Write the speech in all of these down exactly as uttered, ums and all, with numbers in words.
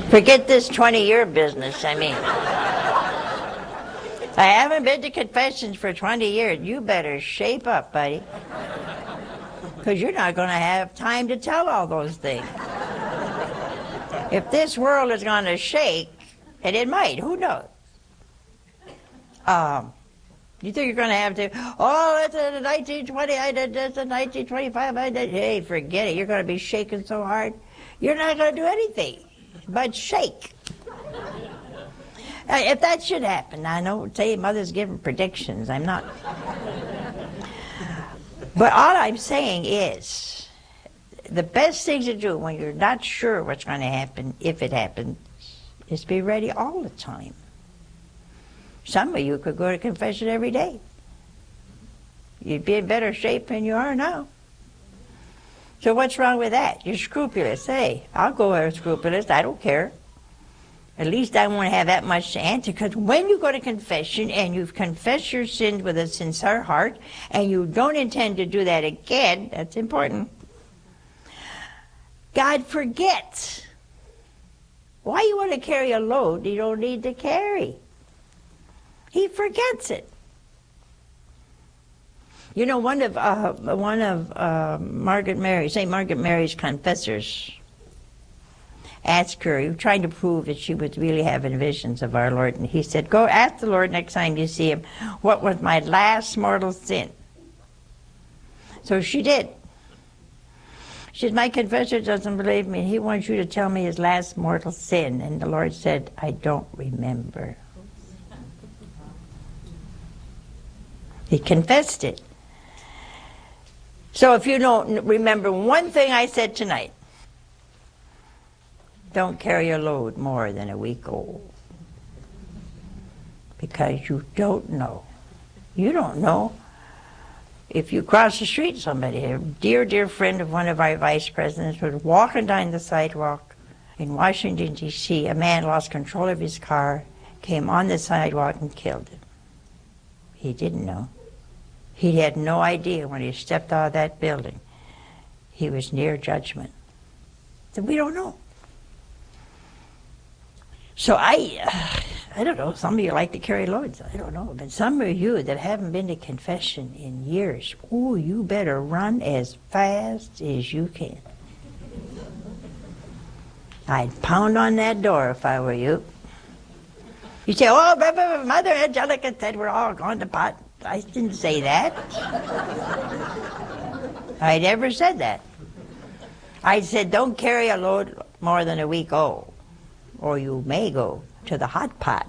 Forget this twenty-year business, I mean. I haven't been to confessions for twenty years. You better shape up, buddy. Because you're not going to have time to tell all those things. If this world is going to shake, and it might, who knows? Um, you think you're going to have to, oh, it's a nineteen twenty, I did this, a nineteen twenty-five, I did, hey, forget it. You're going to be shaking so hard, you're not going to do anything but shake. If that should happen, I know, say Mother's giving predictions, I'm not. But all I'm saying is, the best thing to do when you're not sure what's going to happen, if it happens, is be ready all the time. Some of you could go to confession every day. You'd be in better shape than you are now. So what's wrong with that? You're scrupulous. Hey, I'll go there scrupulous, I don't care. At least I won't have that much to answer, because when you go to confession and you've confessed your sins with a sincere heart and you don't intend to do that again, that's important, God forgets. Why you want to carry a load you don't need to carry? He forgets it. You know, one of uh, one of uh, Margaret Mary, Saint Margaret Mary's confessors, asked her, he was trying to prove that she was really having visions of our Lord, and he said, go ask the Lord next time you see him, what was my last mortal sin? So she did. She said, my confessor doesn't believe me. He wants you to tell me his last mortal sin. And the Lord said, I don't remember. He confessed it. So if you don't remember one thing I said tonight, don't carry a load more than a week old. Because you don't know. You don't know. If you cross the street, somebody, a dear, dear friend of one of our vice presidents was walking down the sidewalk in Washington, D C A man lost control of his car, came on the sidewalk and killed him. He didn't know. He had no idea when he stepped out of that building. He was near judgment. So we don't know. So I, uh, I don't know, some of you like to carry loads, I don't know, but some of you that haven't been to confession in years, ooh, you better run as fast as you can. I'd pound on that door if I were you. You say, oh, Mother Angelica said we're all going to pot. I didn't say that. I never said that. I said, don't carry a load more than a week old, or you may go to the hot pot.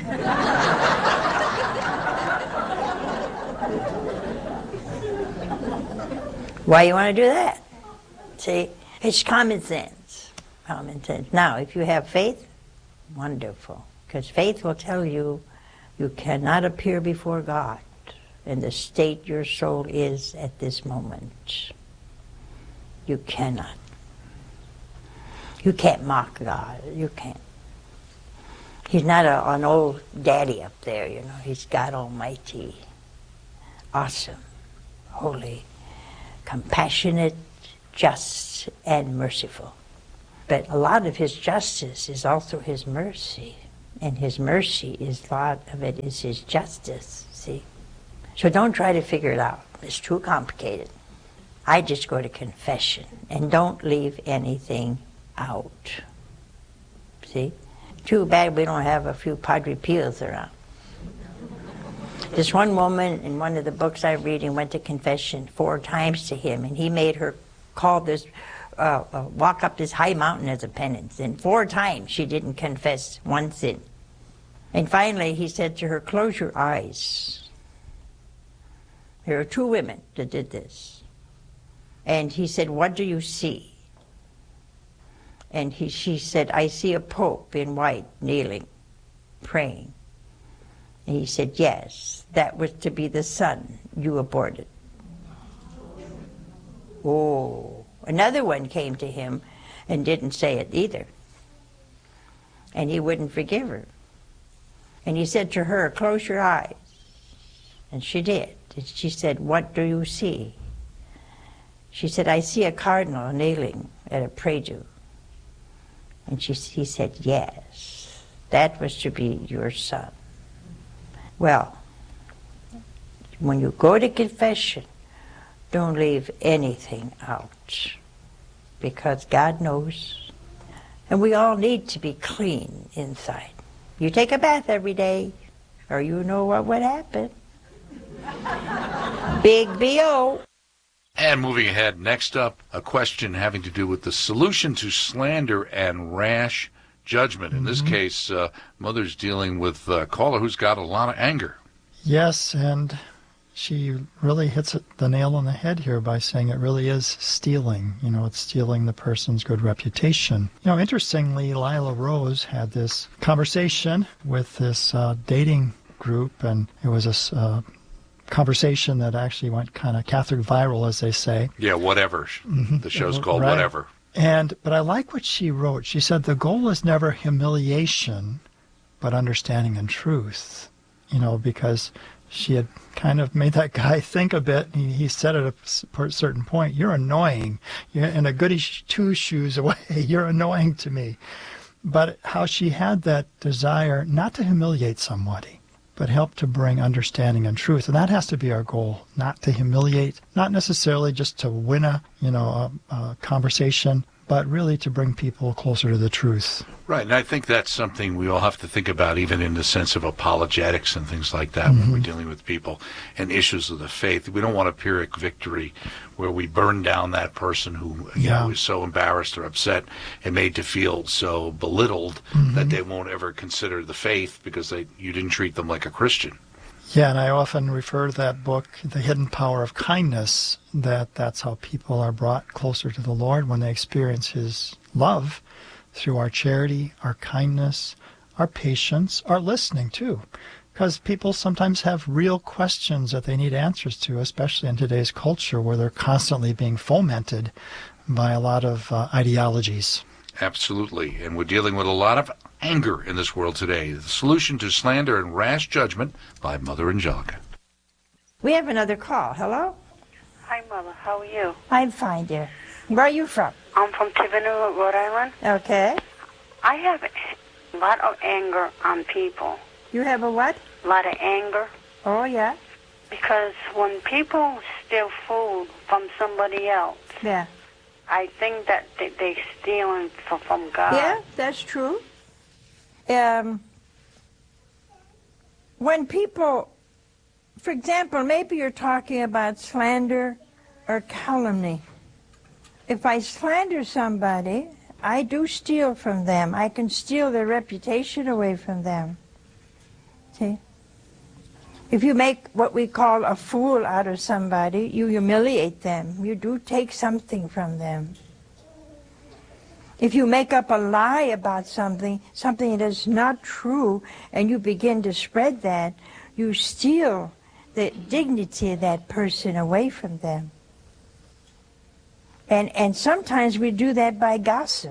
Why you want to do that? See, it's common sense. Common sense. Now, if you have faith, wonderful. Because faith will tell you you cannot appear before God in the state your soul is at this moment. You cannot. You can't mock God. You can't. He's not a, an old daddy up there, you know. He's God Almighty, awesome, holy, compassionate, just, and merciful. But a lot of his justice is also his mercy. And his mercy is, a lot of it is his justice, see? So don't try to figure it out. It's too complicated. I just go to confession and don't leave anything out. See? Too bad we don't have a few Padre Pios around. This one woman in one of the books I'm reading went to confession four times to him, and he made her call this, uh, uh, walk up this high mountain as a penance. And four times she didn't confess one sin. And finally he said to her, close your eyes. There are two women that did this. And he said, what do you see? And he, she said, I see a pope in white, kneeling, praying. And he said, yes, that was to be the son you aborted. Oh, another one came to him and didn't say it either. And he wouldn't forgive her. And he said to her, close your eyes. And she did. And she said, what do you see? She said, I see a cardinal kneeling at a prie-dieu. And she, he said, yes, that was to be your son. Well, when you go to confession, don't leave anything out, because God knows. And we all need to be clean inside. You take a bath every day, or you know what would happen. Big B O. And moving ahead, next up, a question having to do with the solution to slander and rash judgment. In mm-hmm. this case, uh, Mother's dealing with a caller who's got a lot of anger. Yes, and she really hits it, the nail on the head here by saying it really is stealing. You know, it's stealing the person's good reputation. You know, interestingly, Lila Rose had this conversation with this uh, dating group, and it was a uh, conversation that actually went kind of Catholic viral, as they say. Yeah, whatever. Mm-hmm. The show's called right. Whatever. And but I like what she wrote. She said the goal is never humiliation, but understanding and truth. You know, because she had kind of made that guy think a bit. He, he said at a certain point, "You're annoying. You're in a goody two shoes away. You're annoying to me." But how she had that desire not to humiliate somebody, but help to bring understanding and truth. And that has to be our goal, not to humiliate, not necessarily just to win a, you know, a, a conversation, but really to bring people closer to the truth. Right, and I think that's something we all have to think about, even in the sense of apologetics and things like that, mm-hmm. when we're dealing with people and issues of the faith. We don't want a Pyrrhic victory where we burn down that person who you yeah. know, is so embarrassed or upset and made to feel so belittled mm-hmm. that they won't ever consider the faith because they you didn't treat them like a Christian. Yeah, and I often refer to that book, The Hidden Power of Kindness, that that's how people are brought closer to the Lord when they experience His love through our charity, our kindness, our patience, our listening too. Because people sometimes have real questions that they need answers to, especially in today's culture where they're constantly being fomented by a lot of uh, ideologies. Absolutely, and we're dealing with a lot of anger in this world today. The solution to slander and rash judgment by Mother Angelica. We have another call. Hello? Hi, Mother. How are you? I'm fine, dear. Where are you from? I'm from Tiverton, Rhode Island. Okay. I have a lot of anger on people. You have a what? A lot of anger. Oh, yeah? Because when people steal food from somebody else, yeah, I think that they, they're stealing from, from God. Yeah, that's true. Um, when people, for example, maybe you're talking about slander or calumny. If I slander somebody, I do steal from them. I can steal their reputation away from them. See? If you make what we call a fool out of somebody, you humiliate them. You do take something from them. If you make up a lie about something, something that is not true, and you begin to spread that, you steal the dignity of that person away from them. And, and sometimes we do that by gossip.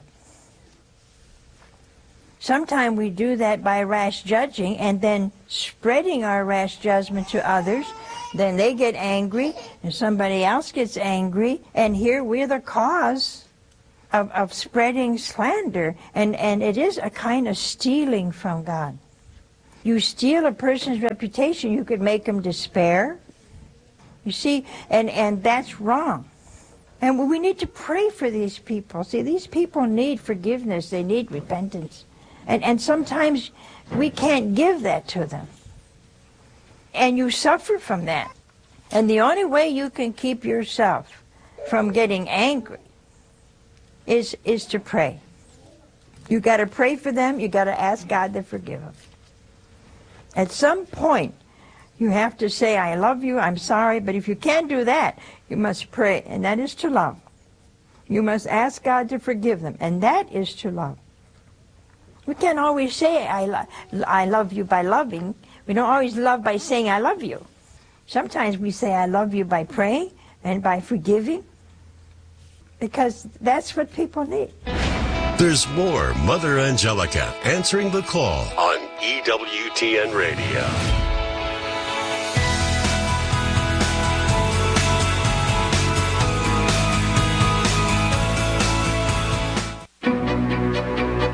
Sometimes we do that by rash judging and then spreading our rash judgment to others. Then they get angry and somebody else gets angry, and here we're the cause of, of spreading slander. And, and it is a kind of stealing from God. You steal a person's reputation, you could make them despair. You see, and, and that's wrong. And we need to pray for these people. See, these people need forgiveness. They need repentance. And, and sometimes we can't give that to them. And you suffer from that. And the only way you can keep yourself from getting angry is, is to pray. You got to pray for them. You got to ask God to forgive them. At some point, you have to say, I love you, I'm sorry, but if you can't do that, you must pray, and that is to love. You must ask God to forgive them, and that is to love. We can't always say, I, lo- I love you by loving. We don't always love by saying, I love you. Sometimes we say, I love you by praying and by forgiving, because that's what people need. There's more Mother Angelica answering the call on E W T N Radio.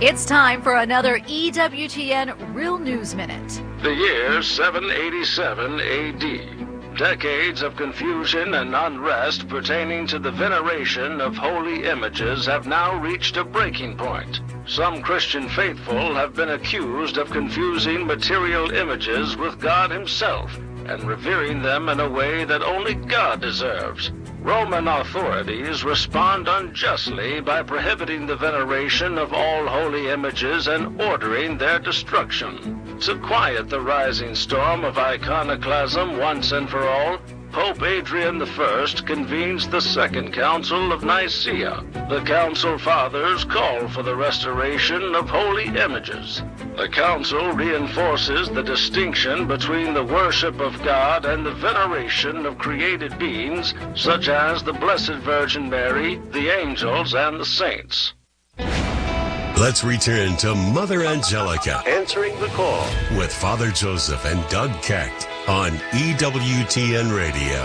It's time for another E W T N Real News Minute. The year seven eighty-seven A D. Decades of confusion and unrest pertaining to the veneration of holy images have now reached a breaking point. Some Christian faithful have been accused of confusing material images with God Himself and revering them in a way that only God deserves. Roman authorities respond unjustly by prohibiting the veneration of all holy images and ordering their destruction. To quiet the rising storm of iconoclasm once and for all, Pope Adrian the First convenes the Second Council of Nicaea. The Council Fathers call for the restoration of holy images. The Council reinforces the distinction between the worship of God and the veneration of created beings, such as the Blessed Virgin Mary, the angels, and the saints. Let's return to Mother Angelica answering the call with Father Joseph and Doug Keck on E W T N Radio.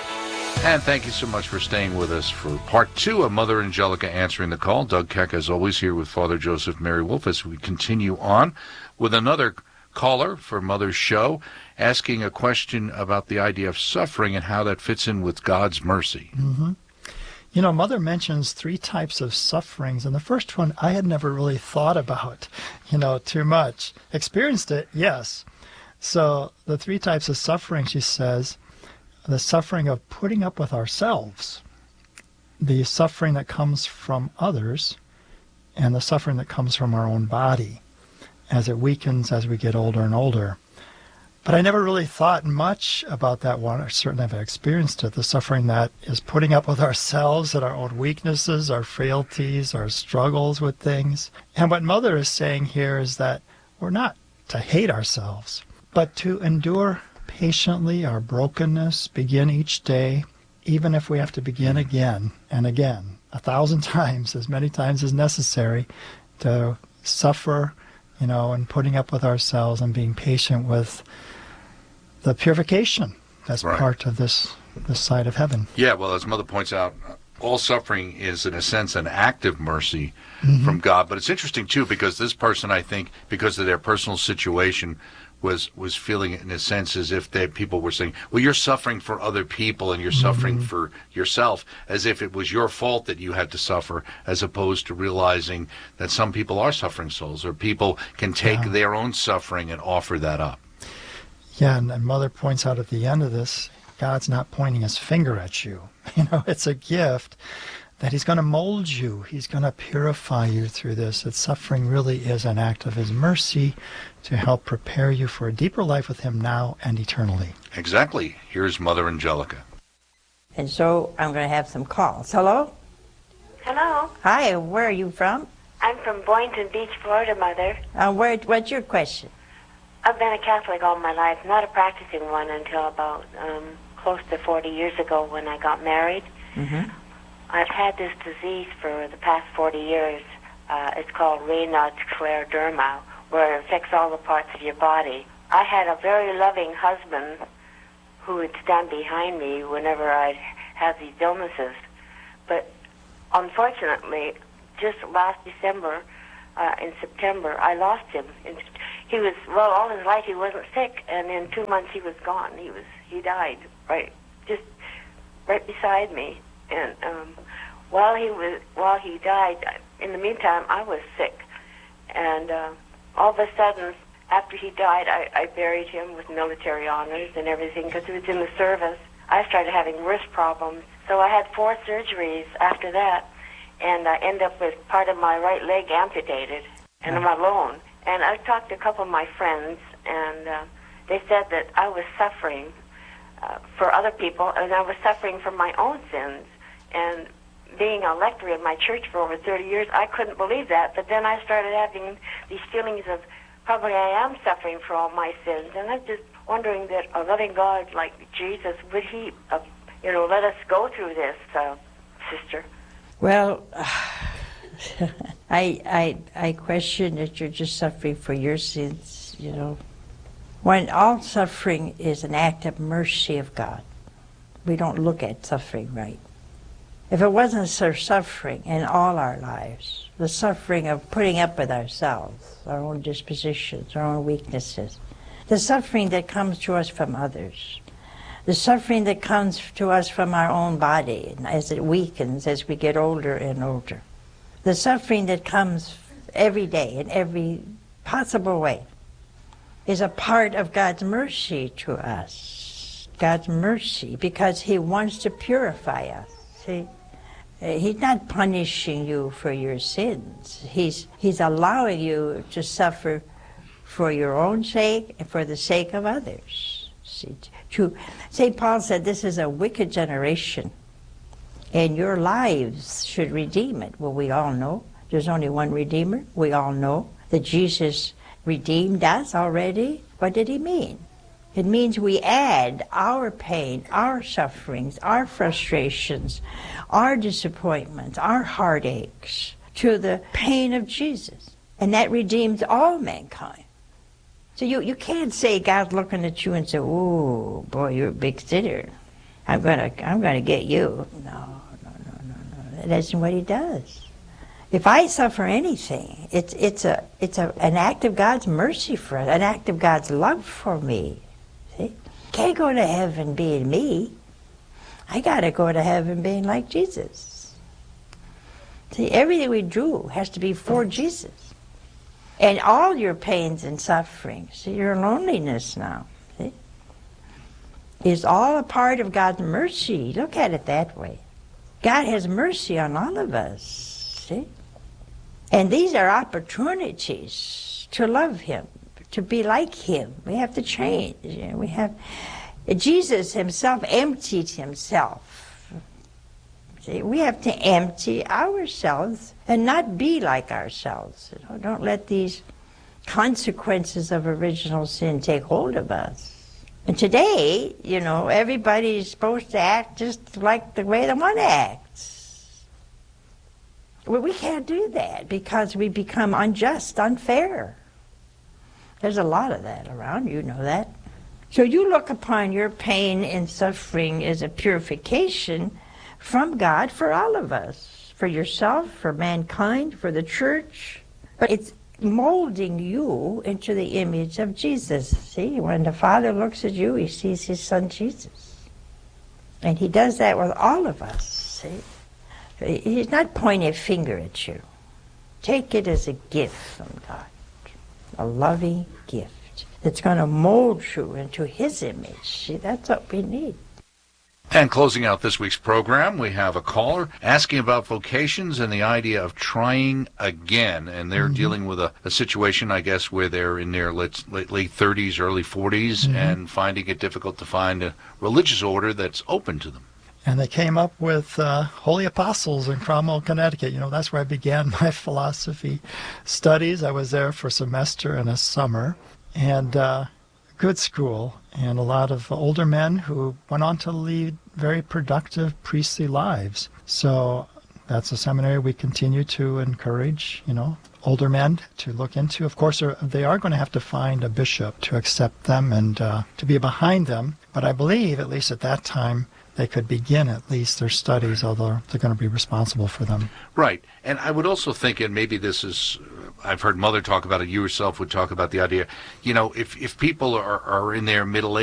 And thank you so much for staying with us for part two of Mother Angelica Answering the Call. Doug Keck, as always, here with Father Joseph Mary Wolf as we continue on with another caller for Mother's show, asking a question about the idea of suffering and how that fits in with God's mercy. Mm-hmm. You know, Mother mentions three types of sufferings, and the first one I had never really thought about, you know, too much. Experienced it, yes. So the three types of suffering, she says, the suffering of putting up with ourselves, the suffering that comes from others, and the suffering that comes from our own body as it weakens as we get older and older. But I never really thought much about that one. I certainly have experienced it, the suffering that is putting up with ourselves and our own weaknesses, our frailties, our struggles with things. And what Mother is saying here is that we're not to hate ourselves, but to endure patiently our brokenness, begin each day, even if we have to begin again and again, a thousand times, as many times as necessary, to suffer, you know, and putting up with ourselves and being patient with the purification that's right. part of this this side of heaven. Yeah, well, as Mother points out, all suffering is, in a sense, an act of mercy Mm-hmm. from God. But it's interesting, too, because this person, I think, because of their personal situation, was was feeling it in a sense as if they, people were saying, well, you're suffering for other people and you're Mm-hmm. suffering for yourself, as if it was your fault that you had to suffer, as opposed to realizing that some people are suffering souls, or people can take Yeah. their own suffering and offer that up. Yeah, and, and Mother points out at the end of this, God's not pointing his finger at you. You know, it's a gift that he's going to mold you. He's going to purify you through this. That suffering really is an act of his mercy to help prepare you for a deeper life with him now and eternally. Exactly. Here's Mother Angelica. And so I'm going to have some calls. Hello? Hello. Hi, where are you from? I'm from Boynton Beach, Florida, Mother. Uh, where, what's your question? I've been a Catholic all my life, not a practicing one until about um, close to forty years ago when I got married. Mm-hmm. I've had this disease for the past forty years. Uh, it's called Raynaud's scleroderma, where it affects all the parts of your body. I had a very loving husband who would stand behind me whenever I'd have these illnesses. But unfortunately, just last December, uh, in September, I lost him. And he was, well, all his life he wasn't sick, and in two months he was gone. He was, he died, right, just right beside me. And um, while he was, while he died, in the meantime, I was sick. And uh, all of a sudden, after he died, I, I buried him with military honors and everything because he was in the service. I started having wrist problems, so I had four surgeries after that, and I ended up with part of my right leg amputated, and I'm alone. And I talked to a couple of my friends, and uh, they said that I was suffering uh, for other people, and I was suffering from my own sins. And being a lector in my church for over thirty years, I couldn't believe that. But then I started having these feelings of probably I am suffering for all my sins. And I'm just wondering that a loving God like Jesus, would he, uh, you know, let us go through this, uh, sister? Well, I, I, I question that you're just suffering for your sins, you know. When all suffering is an act of mercy of God, we don't look at suffering right. If it wasn't for suffering in all our lives, the suffering of putting up with ourselves, our own dispositions, our own weaknesses, the suffering that comes to us from others, the suffering that comes to us from our own body as it weakens as we get older and older, the suffering that comes every day in every possible way is a part of God's mercy to us. God's mercy, because he wants to purify us. See? He's not punishing you for your sins. He's, he's allowing you to suffer for your own sake and for the sake of others. See, to, Saint Paul said this is a wicked generation, and your lives should redeem it. Well, we all know there's only one Redeemer. We all know that Jesus redeemed us already. What did he mean? It means we add our pain, our sufferings, our frustrations, our disappointments, our heartaches to the pain of Jesus. And that redeems all mankind. So you, you can't say God's looking at you and say, "Ooh, boy, you're a big sinner. I'm gonna I'm gonna get you." No, no, no, no, no. That isn't what he does. If I suffer anything, it's it's a it's a an act of God's mercy for us, an act of God's love for me. See? Can't go to heaven being me. I gotta go to heaven being like Jesus. See, everything we do has to be for Jesus. And all your pains and sufferings, your loneliness now, see, is all a part of God's mercy. Look at it that way. God has mercy on all of us, see? And these are opportunities to love him, to be like him. We have to change. You know, we have, Jesus himself emptied himself. See, we have to empty ourselves and not be like ourselves. You know, don't let these consequences of original sin take hold of us. And today, you know, everybody's supposed to act just like the way they want to act. Well, we can't do that because we become unjust, unfair. There's a lot of that around, you know that. So you look upon your pain and suffering as a purification from God for all of us, for yourself, for mankind, for the church. But it's molding you into the image of Jesus. See, when the Father looks at you, he sees his Son Jesus. And he does that with all of us, see. He's not pointing a finger at you. Take it as a gift from God, a loving gift that's going to mold you into his image. See, that's what we need. And closing out this week's program, we have a caller asking about vocations and the idea of trying again. And they're mm-hmm. dealing with a, a situation, I guess, where they're in their late, late, late thirties, early forties, mm-hmm. and finding it difficult to find a religious order that's open to them. And they came up with uh, Holy Apostles in Cromwell, Connecticut. You know, that's where I began my philosophy studies. I was there for a semester and a summer. And uh, good school. And a lot of older men who went on to lead very productive priestly lives. So that's a seminary we continue to encourage, you know, older men to look into. Of course, they are going to have to find a bishop to accept them and uh, to be behind them. But I believe, at least at that time, they could begin at least their studies, although they're going to be responsible for them. Right. And I would also think, and maybe this is, I've heard Mother talk about it, you yourself would talk about the idea, you know, if, if people are, are in their middle age,